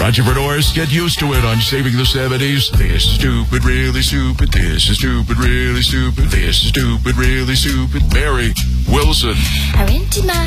Entrepreneurs, get used to it on Saving the 70s. This is stupid, really stupid. This is stupid, really stupid. This is stupid, really stupid. Mary Wilson. I rented my